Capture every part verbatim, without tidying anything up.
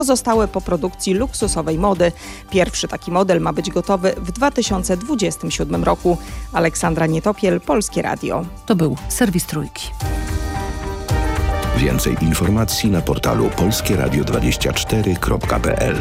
Pozostałe po produkcji luksusowej mody. Pierwszy taki model ma być gotowy w dwa tysiące dwudziestym siódmym roku. Aleksandra Nietopiel, Polskie Radio. To był serwis Trójki. Więcej informacji na portalu polskie radio dwadzieścia cztery kropka p l.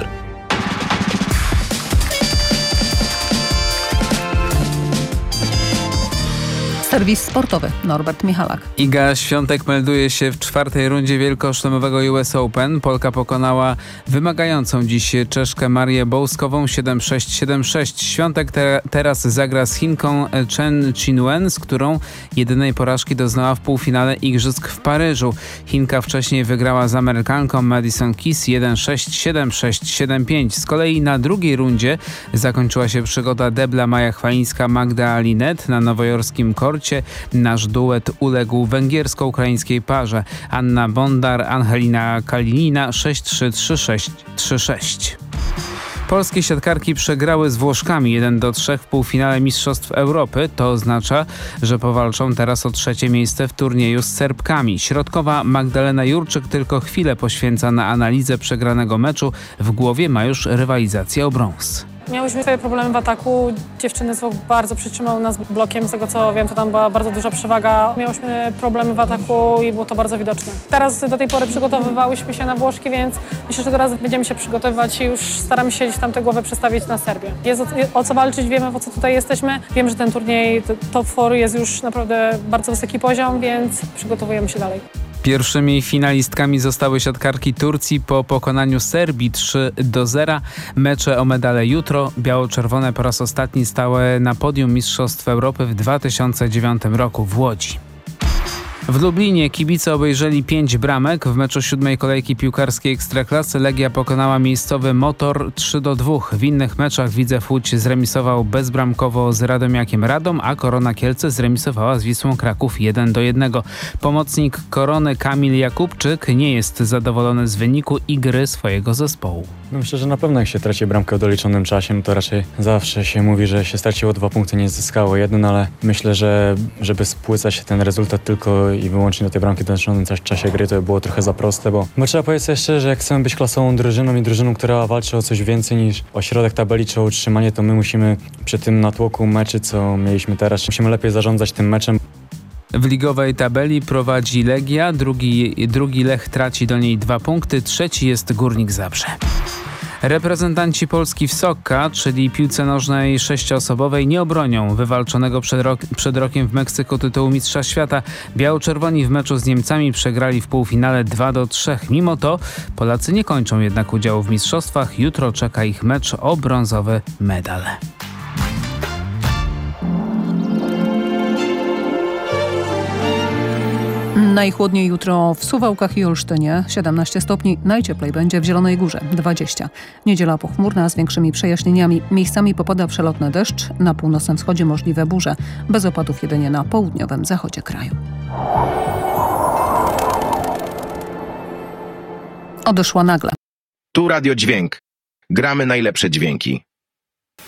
Serwis sportowy. Norbert Michalak. Iga Świątek melduje się w czwartej rundzie wielkoszlemowego U S Open. Polka pokonała wymagającą dziś Czeszkę Marię Bołskową siedem sześć siedem sześć. Świątek te, teraz zagra z Chinką Chen Qinwen, z którą jedynej porażki doznała w półfinale Igrzysk w Paryżu. Chinka wcześniej wygrała z Amerykanką Madison Keys jeden sześć siedem sześć siedem pięć. Z kolei na drugiej rundzie zakończyła się przygoda debla Maja Chwalińska-Magda Alinet na nowojorskim korcie. Nasz duet uległ węgiersko-ukraińskiej parze Anna Bondar, Angelina Kalinina sześć trzy trzy sześć trzy sześć. Polskie siatkarki przegrały z Włoszkami jeden do trzech w półfinale Mistrzostw Europy. To oznacza, że powalczą teraz o trzecie miejsce w turnieju z Serbkami. Środkowa Magdalena Jurczyk tylko chwilę poświęca na analizę przegranego meczu. W głowie ma już rywalizację o brąz. Miałyśmy swoje problemy w ataku. Dziewczyny bardzo przytrzymały nas blokiem. Z tego co wiem, to tam była bardzo duża przewaga. Miałyśmy problemy w ataku i było to bardzo widoczne. Teraz do tej pory przygotowywałyśmy się na Włoszki, więc myślę, że teraz będziemy się przygotowywać i już staramy się gdzieś tam tę głowę przestawić na Serbię. Jest o, o co walczyć, wiemy po co tutaj jesteśmy. Wiem, że ten turniej top cztery jest już naprawdę bardzo wysoki poziom, więc przygotowujemy się dalej. Pierwszymi finalistkami zostały siatkarki Turcji po pokonaniu Serbii trzy do zera. Mecze o medale jutro. Biało-czerwone po raz ostatni stały na podium Mistrzostw Europy w dwa tysiące dziewiątym roku w Łodzi. W Lublinie kibice obejrzeli pięć bramek. W meczu siódmej kolejki piłkarskiej Ekstraklasy Legia pokonała miejscowy Motor trzy do dwóch. W innych meczach Widzew Łódź zremisował bezbramkowo z Radomiakiem Radom, a Korona Kielce zremisowała z Wisłą Kraków jeden do jednego. Pomocnik Korony Kamil Jakubczyk nie jest zadowolony z wyniku i gry swojego zespołu. No myślę, że na pewno jak się traci bramkę w doliczonym czasie, to raczej zawsze się mówi, że się straciło dwa punkty, nie zyskało jeden, ale myślę, że żeby spłycać się ten rezultat tylko i wyłącznie do tej bramki w doliczonym czasie gry, to było trochę za proste, bo, bo trzeba powiedzieć sobie szczerze, że jak chcemy być klasową drużyną i drużyną, która walczy o coś więcej niż o środek tabeli czy o utrzymanie, to my musimy przy tym natłoku meczy, co mieliśmy teraz, musimy lepiej zarządzać tym meczem. W ligowej tabeli prowadzi Legia, drugi, drugi Lech traci do niej dwa punkty, trzeci jest Górnik Zabrze. Reprezentanci Polski w Soccer, czyli piłce nożnej sześcioosobowej, nie obronią wywalczonego przed, rok, przed rokiem w Meksyku tytułu Mistrza Świata. Biało-czerwoni w meczu z Niemcami przegrali w półfinale dwa do trzech. Mimo to Polacy nie kończą jednak udziału w mistrzostwach. Jutro czeka ich mecz o brązowy medal. Najchłodniej jutro w Suwałkach i Olsztynie siedemnaście stopni, najcieplej będzie w Zielonej Górze dwadzieścia. Niedziela pochmurna z większymi przejaśnieniami, miejscami popada przelotny deszcz, na północnym wschodzie możliwe burze, bez opadów jedynie na południowym zachodzie kraju. Odeszła nagle. Tu Radio Dźwięk. Gramy najlepsze dźwięki.